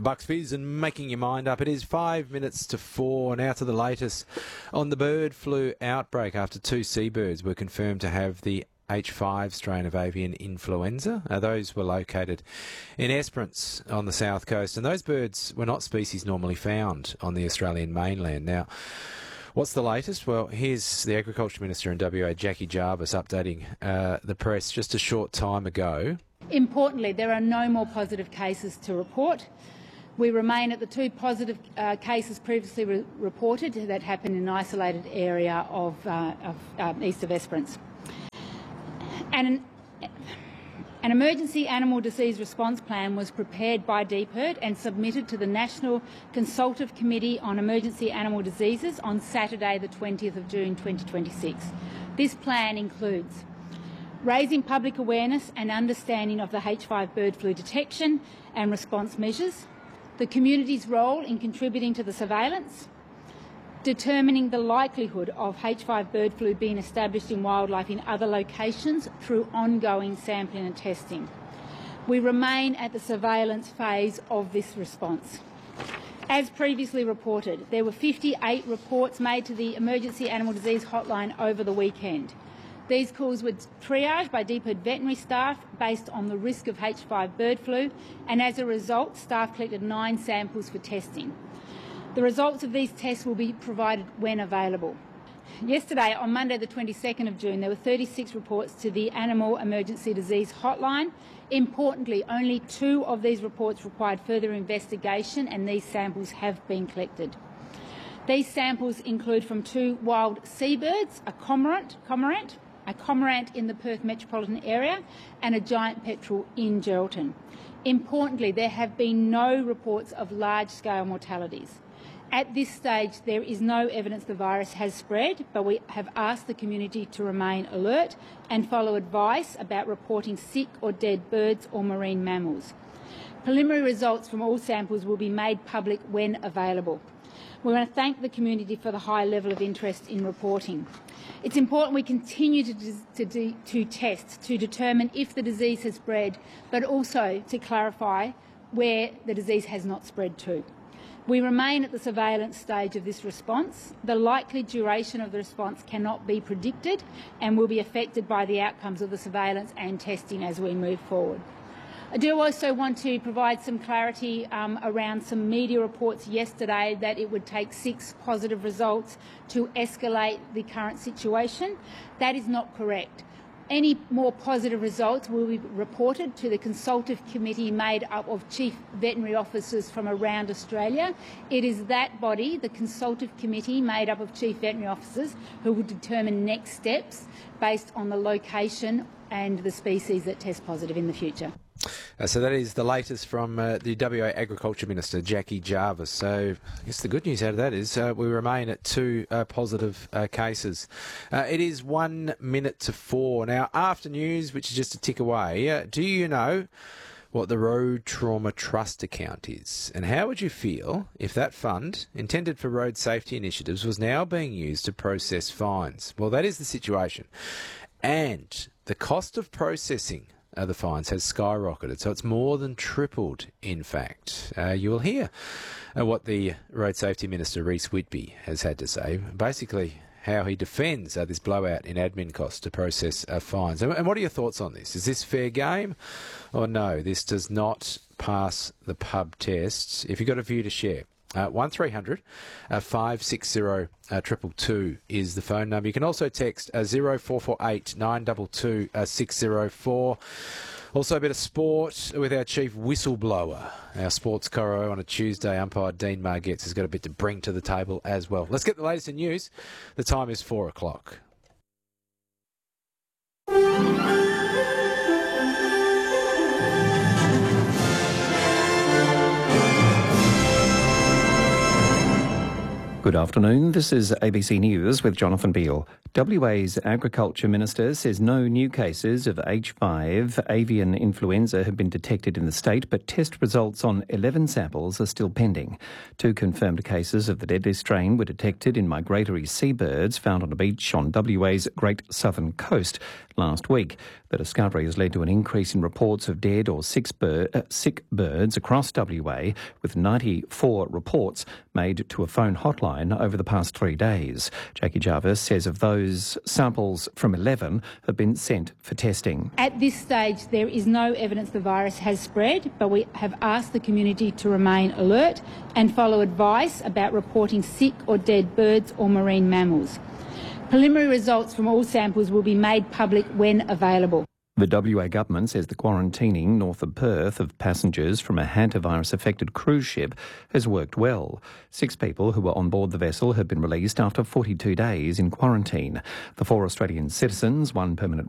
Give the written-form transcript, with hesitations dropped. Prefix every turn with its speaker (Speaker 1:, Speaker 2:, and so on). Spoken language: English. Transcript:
Speaker 1: Bucks Fizz and making your mind up. It is 5 minutes to 4. Now to the latest on the bird flu outbreak after 2 seabirds were confirmed to have the H5 strain of avian influenza. Those were located in Esperance on the south coast, and those birds were not species normally found on the Australian mainland. Now, what's the latest? Well, here's the Agriculture Minister in WA, Jackie Jarvis, updating the press just a short time ago.
Speaker 2: Importantly, there are no more positive cases to report. We remain at the 2 positive cases previously reported that happened in an isolated area of east of Esperance. And an emergency animal disease response plan was prepared by DPIRD and submitted to the National Consultative Committee on Emergency Animal Diseases on Saturday the 20th of June 2026. This plan includes raising public awareness and understanding of the H5 bird flu detection and response measures, the community's role in contributing to the surveillance, determining the likelihood of H5 bird flu being established in wildlife in other locations through ongoing sampling and testing. We remain at the surveillance phase of this response. As previously reported, there were 58 reports made to the Emergency Animal Disease Hotline over the weekend. These calls were triaged by DPIRD veterinary staff based on the risk of H5 bird flu, and as a result, staff collected 9 samples for testing. The results of these tests will be provided when available. Yesterday, on Monday the 22nd of June, there were 36 reports to the Animal Emergency Disease Hotline. Importantly, only 2 of these reports required further investigation, and these samples have been collected. These samples include from 2 wild seabirds, a cormorant in the Perth metropolitan area, and a giant petrel in Geraldton. Importantly, there have been no reports of large-scale mortalities. At this stage, there is no evidence the virus has spread, but we have asked the community to remain alert and follow advice about reporting sick or dead birds or marine mammals. Preliminary results from all samples will be made public when available. We want to thank the community for the high level of interest in reporting. It's important we continue to test to determine if the disease has spread, but also to clarify where the disease has not spread to. We remain at the surveillance stage of this response. The likely duration of the response cannot be predicted and will be affected by the outcomes of the surveillance and testing as we move forward. I do also want to provide some clarity around some media reports yesterday that it would take 6 positive results to escalate the current situation. That is not correct. Any more positive results will be reported to the consultative committee made up of chief veterinary officers from around Australia. It is that body, the consultative committee made up of chief veterinary officers, who will determine next steps based on the location and the species that test positive in the future.
Speaker 1: So that is the latest from the WA Agriculture Minister, Jackie Jarvis. So I guess the good news out of that is we remain at 2 positive cases. It is 1 minute to 4. Now, after news, which is just a tick away, do you know what the Road Trauma Trust account is? And how would you feel if that fund, intended for road safety initiatives, was now being used to process fines? Well, that is the situation. And the cost of processing the fines has skyrocketed, so it's more than tripled, in fact. You will hear what the Road Safety Minister, Rhys Whitby, has had to say, basically how he defends this blowout in admin costs to process fines. And what are your thoughts on this? Is this fair game or no? This does not pass the pub tests. If you've got a view to share, 1300 560 222 is the phone number. You can also text 0448 922 604. Also a bit of sport with our chief whistleblower, our sports corro on a Tuesday. Umpire Dean Margetts has got a bit to bring to the table as well. Let's get the latest in news. The time is 4 o'clock.
Speaker 3: Good afternoon, this is ABC News with Jonathan Beale. WA's Agriculture Minister says no new cases of H5 avian influenza have been detected in the state, but test results on 11 samples are still pending. 2 confirmed cases of the deadly strain were detected in migratory seabirds found on a beach on WA's Great Southern Coast last week. The discovery has led to an increase in reports of dead or sick birds across WA, with 94 reports made to a phone hotline over the past 3 days. Jackie Jarvis says of those, samples from 11 have been sent for testing.
Speaker 2: At this stage, there is no evidence the virus has spread, but we have asked the community to remain alert and follow advice about reporting sick or dead birds or marine mammals. Preliminary results from all samples will be made public when available.
Speaker 3: The WA government says the quarantining north of Perth of passengers from a hantavirus-affected cruise ship has worked well. 6 people who were on board the vessel have been released after 42 days in quarantine. The 4 Australian citizens, 1 permanent